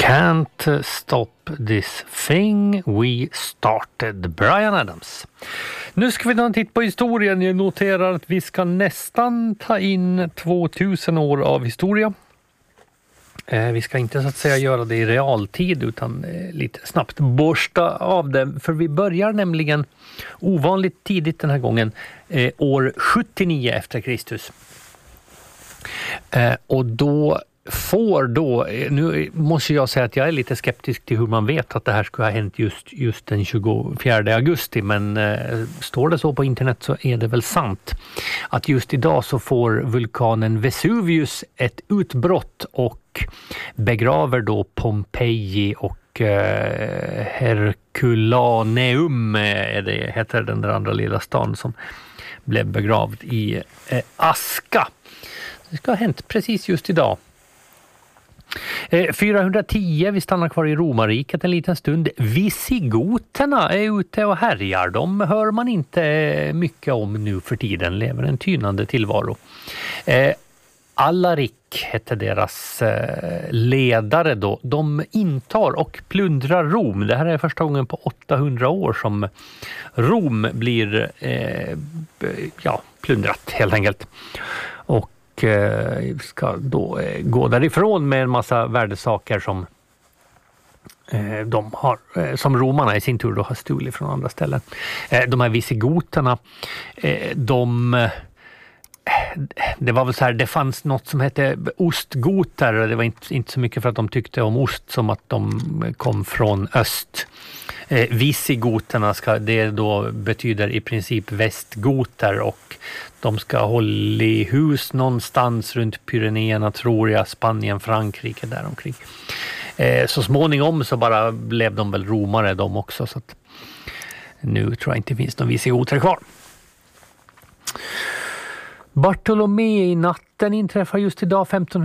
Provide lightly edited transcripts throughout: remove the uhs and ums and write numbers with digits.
Can't stop this thing we started. Bryan Adams. Nu ska vi ta en titt på historien. Jag noterar att vi ska nästan ta in 2000 år av historia. Vi ska inte så att säga göra det i realtid utan lite snabbt borsta av det. För vi börjar nämligen ovanligt tidigt den här gången, år 79 efter Kristus. Och nu måste jag säga att jag är lite skeptisk till hur man vet att det här skulle ha hänt just den 24 augusti, men står det så på internet så är det väl sant att just idag så får vulkanen Vesuvius ett utbrott och begraver då Pompeji och Herculaneum heter den där andra lilla stan som blev begravd i aska. Det ska ha hänt precis just idag. 410, vi stannar kvar i Romarriket en liten stund. Visigoterna är ute och härjar. De hör man inte mycket om nu för tiden, lever en tynande tillvaro. Alaric hette deras ledare då. De intar och plundrar Rom. Det här är första gången på 800 år som Rom blir plundrat helt enkelt. Och ska då gå därifrån med en massa värdesaker som de har, som romarna i sin tur då har stulit från andra ställen. De här visigoterna, det var väl så här, det fanns något som hette ostgoter. Det var inte så mycket för att de tyckte om ost som att de kom från öst. Visigoterna det då betyder i princip västgoter och de ska hålla i hus någonstans runt Pyrenéerna, tror jag, Spanien, Frankrike däromkring. Så småningom så bara blev de väl romare de också, så att nu tror jag inte finns någon visigoter kvar. Bartolomé-natten inträffar just idag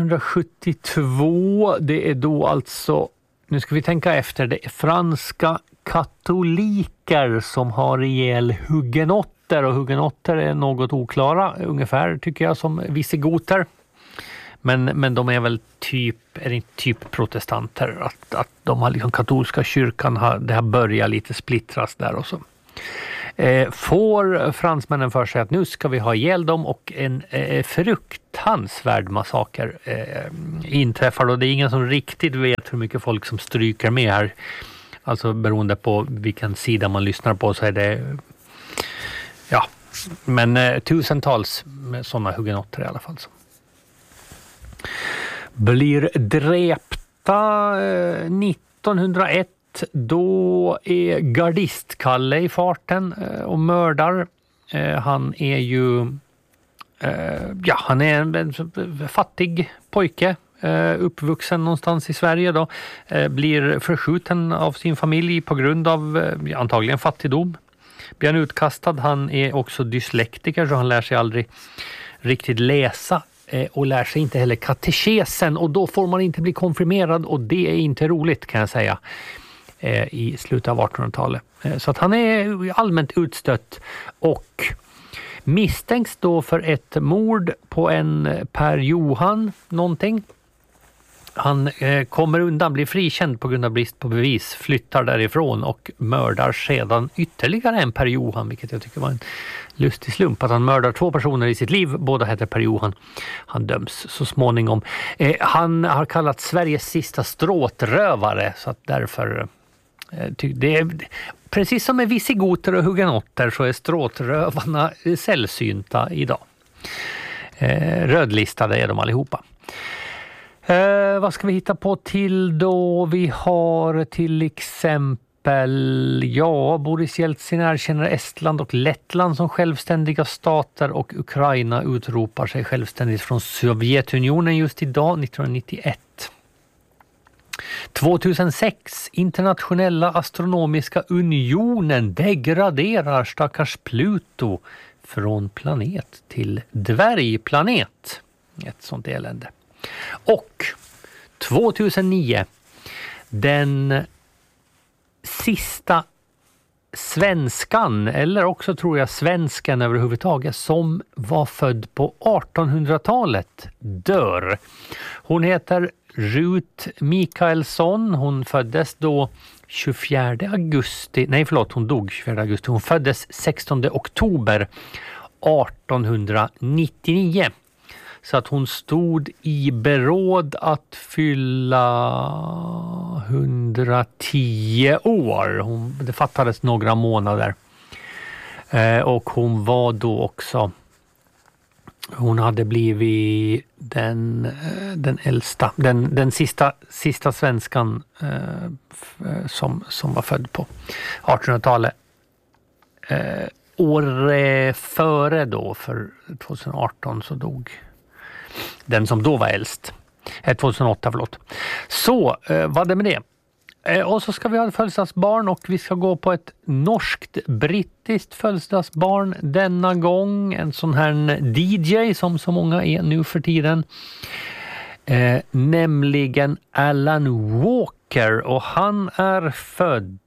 1572. Det är då alltså, nu ska vi tänka efter, det är franska katoliker som har ihjäl hugenotter, och hugenotter är något oklara ungefär tycker jag som visigoter. Men de är väl typ protestanter, att de har liksom katolska kyrkan det har börjat lite splittras där och så. Får fransmännen för sig att nu ska vi ha ihjäl dem, och en fruktansvärd massaker inträffar, och det är ingen som riktigt vet hur mycket folk som stryker med här. Alltså beroende på vilken sida man lyssnar på så är det men tusentals sådana hugenotter i alla fall. Så. Blir dräpta 1901. Då är gardist-Kalle i farten och mördar. Han är ju han är en fattig pojke, uppvuxen någonstans i Sverige då. Blir förskjuten av sin familj på grund av antagligen fattigdom. Blir han utkastad. Han är också dyslektiker så han lär sig aldrig riktigt läsa. Och lär sig inte heller katekesen, och då får man inte bli konfirmerad, och det är inte roligt kan jag säga. I slutet av 1800-talet. Så att han är allmänt utstött och misstänks då för ett mord på en Per Johan någonting. Han kommer undan, blir frikänd på grund av brist på bevis, flyttar därifrån och mördar sedan ytterligare en Per Johan, vilket jag tycker var en lustig slump att han mördar 2 personer i sitt liv. Båda heter Per Johan. Han döms så småningom. Han har kallat Sveriges sista stråtrövare, så att därför det är, precis som med visigoter och hugenotter så är stråtrövarna sällsynta idag. Rödlistade är de allihopa. Vad ska vi hitta på till då? Vi har till exempel Boris Jeltsin erkänner Estland och Lettland som självständiga stater, och Ukraina utropar sig självständigt från Sovjetunionen just idag 1991. 2006, Internationella astronomiska unionen degraderar stackars Pluto från planet till dvärgplanet. Ett sånt elände. Och 2009, den sista svenskan, eller också tror jag svenskan överhuvudtaget, som var född på 1800-talet dör. Hon heter Ruth Mikaelsson, hon föddes då 24 augusti, nej förlåt, hon dog 24 augusti, hon föddes 16 oktober 1899. Så att hon stod i beråd att fylla 110 år. Det fattades några månader. Och hon var då också, hon hade blivit den äldsta, den sista svenskan som var född på 1800-talet. År före då, för 2018, så dog den som då var äldst. 2008, förlåt. Så, vad det med det? Och så ska vi ha ett födelsedagsbarn och vi ska gå på ett norskt-brittiskt födelsedagsbarn denna gång. En sån här DJ som så många är nu för tiden. Nämligen Alan Walker, och han är född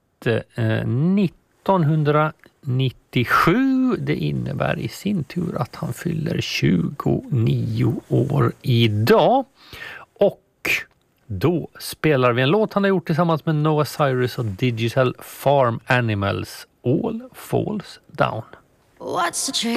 1997. Det innebär i sin tur att han fyller 29 år idag. Och då spelar vi en låt han har gjort tillsammans med Noah Cyrus och Digital Farm Animals, All Falls Down. What's the trick?